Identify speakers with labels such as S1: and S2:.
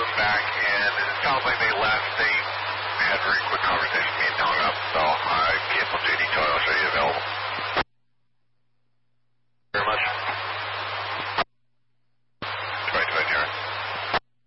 S1: them back, and it sounds like they left. They had a very quick conversation with me and hung up, so I